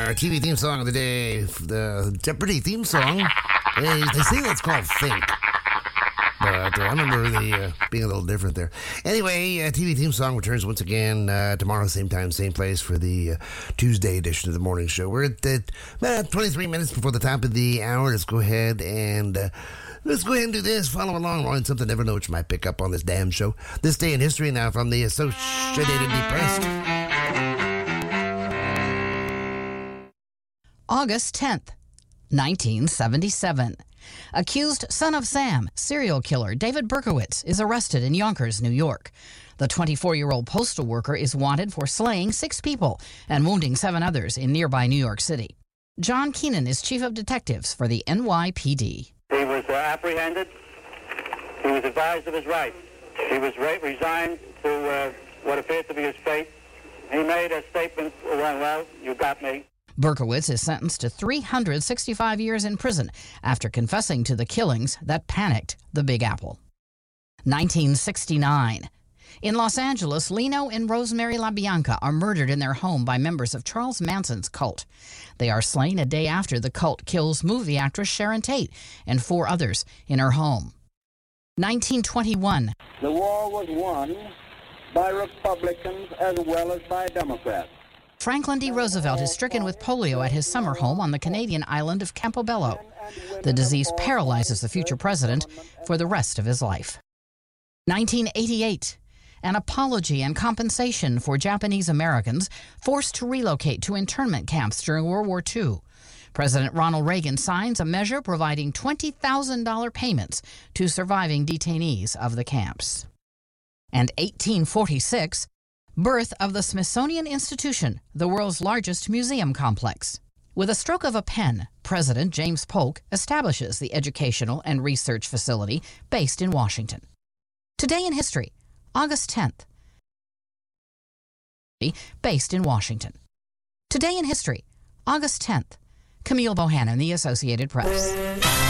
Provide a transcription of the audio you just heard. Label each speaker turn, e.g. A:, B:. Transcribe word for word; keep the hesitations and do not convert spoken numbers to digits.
A: our T V theme song of the day, the Jeopardy theme song. They, they say that's called Think. But uh, I remember the uh, being a little different there. Anyway, uh, T V theme song returns once again uh, tomorrow, same time, same place for the uh, Tuesday edition of the morning show. We're at uh, about twenty-three minutes before the top of the hour. Let's go ahead and uh, let's go ahead and do this. Follow along, learn something never know what you might pick up on this damn show. This day in history now from the Associated Press.
B: August tenth, nineteen seventy-seven. Accused son of Sam, serial killer David Berkowitz, is arrested in Yonkers, New York. The twenty-four-year-old postal worker is wanted for slaying six people and wounding seven others in nearby New York City. John Keenan is chief of detectives for the N Y P D.
C: He was uh, apprehended. He was advised of his rights. He was re- resigned to uh, what appeared to be his fate. He made a statement, well, well, you got me.
B: Berkowitz is sentenced to three hundred sixty-five years in prison after confessing to the killings that panicked the Big Apple. nineteen sixty-nine. In Los Angeles, Leno and Rosemary LaBianca are murdered in their home by members of Charles Manson's cult. They are slain a day after the cult kills movie actress Sharon Tate and four others in her home. nineteen twenty-one.
D: The war was won by Republicans as well as by Democrats.
B: Franklin D. Roosevelt is stricken with polio at his summer home on the Canadian island of Campobello. The disease paralyzes the future president for the rest of his life. nineteen eighty-eight. An apology and compensation for Japanese Americans forced to relocate to internment camps during World War Two. President Ronald Reagan signs a measure providing twenty thousand dollars payments to surviving detainees of the camps. And eighteen forty-six. Birth of the Smithsonian Institution, the world's largest museum complex. With a stroke of a pen, President James Polk establishes the educational and research facility based in Washington. Today in history, August tenth. Based in Washington. Today in history, August tenth. Camille Bohannon, The Associated Press.